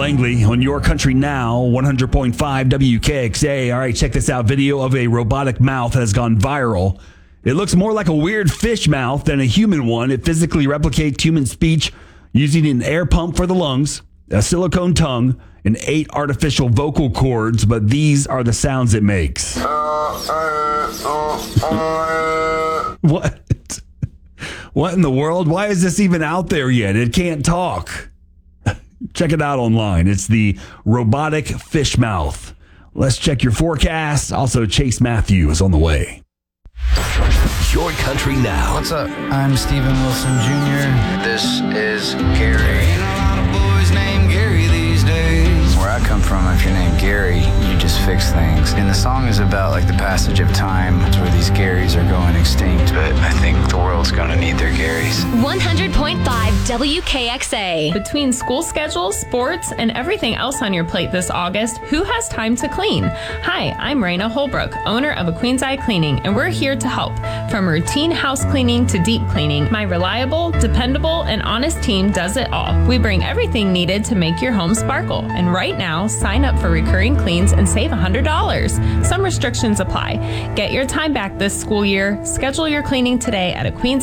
Langley on Your Country Now, 100.5 WKXA. All right, check this out. Video of a robotic mouth has gone viral. It looks more like a weird fish mouth than a human one. It physically replicates human speech using an air pump for the lungs, a silicone tongue, and 8 artificial vocal cords, but these are the sounds it makes. What? What in the world? Why is this even out there yet? It can't talk. Check it out online. It's the robotic fish mouth. Let's check your forecast. Also, Chase Matthew is on the way. Your Country Now. What's up? I'm Steven Wilson Jr. This is Gary. Ain't a lot of boys named Gary these days. Where I come from, if you're named Gary, you just fix things. And the song is about like the passage of time where these Garys are going extinct. But I think the world's gonna need their Garys. 100.5 WKXA. Between school schedules, sports, and everything else on your plate this August, who has time to clean? Hi, I'm Raina Holbrook, owner of A Queen's Eye Cleaning, and we're here to help. From routine house cleaning to deep cleaning, my reliable, dependable, and honest team does it all. We bring everything needed to make your home sparkle. And right now, sign up for recurring cleans and save $100. Some restrictions apply. Get your time back this school year. Schedule your cleaning today at